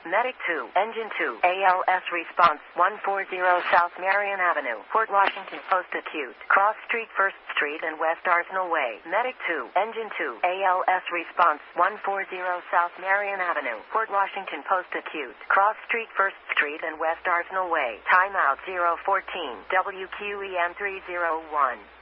Medic 2, Engine 2, ALS response 140 South Marion Avenue, Port Washington, post-acute, cross street 1st Street and West Arsenal Way. Medic 2, Engine 2, ALS response 140 South Marion Avenue, Port Washington, post-acute, cross street 1st Street and West Arsenal Way. Timeout 014, WQEM 301.